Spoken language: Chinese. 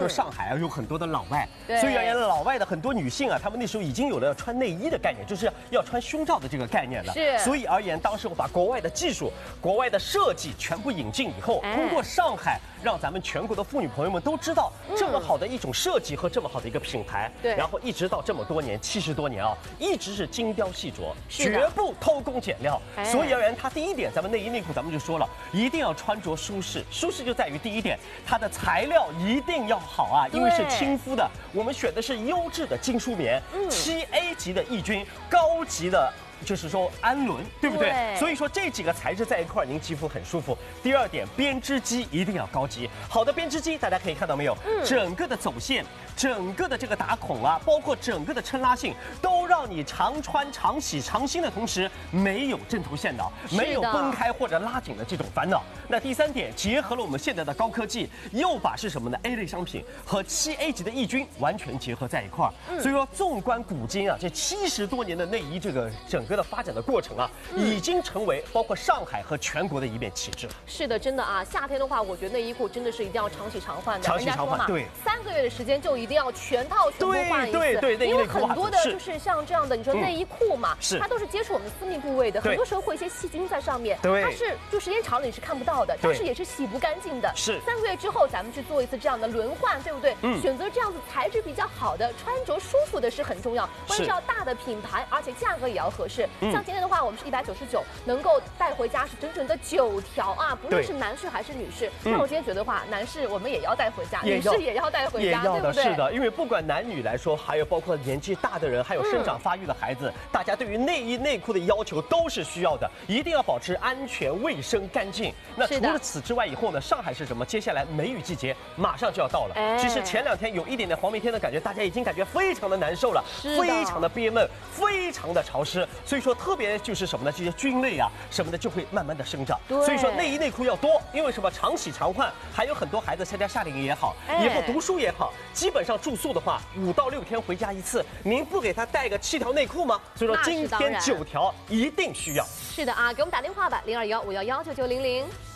上海啊有很多的老外， 对， 所以而老外的很多女性啊，她们那时候已经有了穿内衣的概念，就是要穿胸罩的这个概念了。 是， 所以而言，当时我把国外的技术、国外的设计全部引进以后，通过上海，让咱们全国的妇女朋友们都知道这么好的一种设计和这么好的一个品牌。 对， 然后一直到这么多年，70多年啊，一直是精雕细琢，绝不偷工减料。所以而言，它第一点，咱们内衣内裤咱们就说了，一定要穿着舒适。舒适就在于第一点，它的材料一定要好啊，因为是亲肤的，我们选的是优质的精梳棉，7A 级的抑菌，高级的。就是说氨纶，对不对？所以说这几个材质在一块，您肌肤很舒服。第二点，编织机一定要高级，好的编织机，大家可以看到没有？整个的走线，整个的这个打孔啊，包括整个的撑拉性，都让你常穿、常洗、常新的同时，没有针头线脑，没有崩开或者拉紧的这种烦恼。那第三点，结合了我们现在的高科技，又把是什么呢 ？A 类商品和7A 级的抑菌完全结合在一块。所以说，纵观古今啊，这70多年的内衣这个整个的发展的过程啊，已经成为包括上海和全国的一面旗帜了。 是的，真的啊，夏天的话，我觉得内衣裤真的是一定要常洗常换的。 常洗常换，对 ，3个月的时间就一定要全套全部换一次。对，因为很多的就是像这样的，你说内衣裤嘛，它都是接触我们私密部位的，很多时候会有一些细菌在上面，它是就时间长了你是看不到的，但是也是洗不干净的。 是 3个月之后，咱们去做一次这样的轮换，对不对？选择这样子材质比较好的、穿着舒服的是很重要，关键是要大的品牌，而且价格也要合适。像今天的话，我们是199，能够带回家是整整的9条啊，不论是男士还是女士。那我今天觉得话，男士我们也要带回家，女士也要带回家，对不对？ 是的，因为不管男女来说，还有包括年纪大的人，还有生长发育的孩子，大家对于内衣内裤的要求都是需要的，一定要保持安全、卫生、干净。那除了此之外，以后呢，上海是什么？接下来梅雨季节马上就要到了。其实前2天有一点点黄梅天的感觉，大家已经感觉非常的难受了，非常的憋闷，非常的潮湿。所以说，特别就是什么呢？这些菌类啊什么的就会慢慢的生长。所以说内衣内裤要多，因为什么？常洗常换。还有很多孩子参加夏令营也好，以后读书也好，基本上住宿的话，5到6天回家一次，您不给他带个7条内裤吗？所以说今天9条一定需要。 是的啊，给我们打电话吧，0215119900。